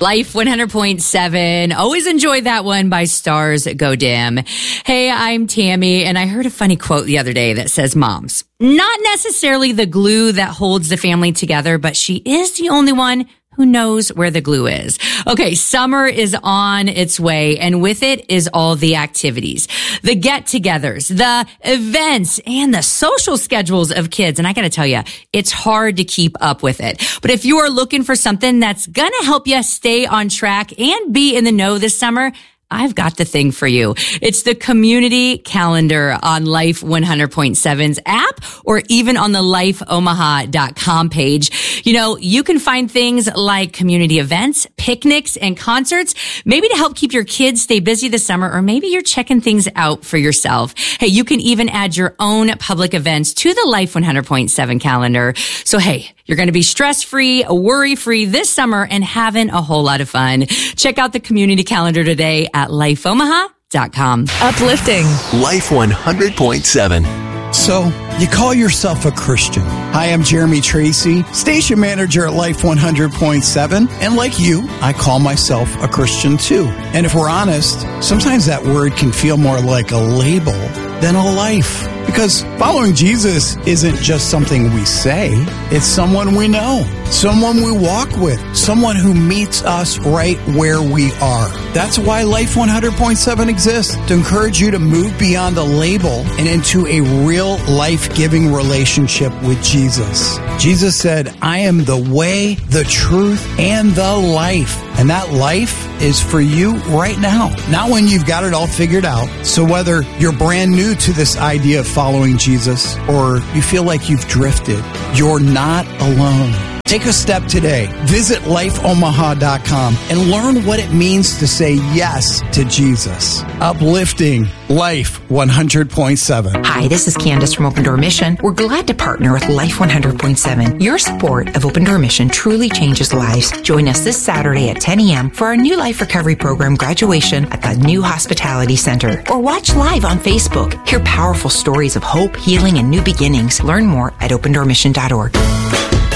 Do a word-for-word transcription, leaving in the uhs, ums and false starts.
Life one hundred point seven. Always enjoy that one by Stars Go Dim. Hey, I'm Tammy, and I heard a funny quote the other day that says, moms, not necessarily the glue that holds the family together, but she is the only one who knows where the glue is. Okay, summer is on its way, and with it is all the activities, the get-togethers, the events, and the social schedules of kids. And I gotta tell you, it's hard to keep up with it. But if you are looking for something that's gonna help you stay on track and be in the know this summer, I've got the thing for you. It's the community calendar on Life one hundred point seven's app or even on the life omaha dot com page. You know, you can find things like community events, picnics, and concerts, maybe to help keep your kids stay busy this summer, or maybe you're checking things out for yourself. Hey, you can even add your own public events to the Life one hundred point seven calendar. So hey, you're going to be stress-free, worry-free this summer and having a whole lot of fun. Check out the community calendar today at life omaha dot com. Uplifting. Life one hundred point seven. So, you call yourself a Christian. Hi, I'm Jeremy Tracy, station manager at Life one hundred point seven. And like you, I call myself a Christian too. And if we're honest, sometimes that word can feel more like a label than a life. Because following Jesus isn't just something we say, it's someone we know, someone we walk with, someone who meets us right where we are. That's why Life one hundred point seven exists, to encourage you to move beyond a label and into a real life-giving relationship with Jesus. Jesus said, I am the way, the truth, and the life. And that life is for you right now, not when you've got it all figured out. So whether you're brand new to this idea of following Jesus or you feel like you've drifted, you're not alone. Take a step today. Visit life omaha dot com and learn what it means to say yes to Jesus. Uplifting Life one hundred point seven. Hi, this is Candace from Open Door Mission. We're glad to partner with Life one hundred point seven. Your support of Open Door Mission truly changes lives. Join us this Saturday at ten a.m. for our new Life Recovery Program graduation at the New Hospitality Center. Or watch live on Facebook. Hear powerful stories of hope, healing, and new beginnings. Learn more at open door mission dot org.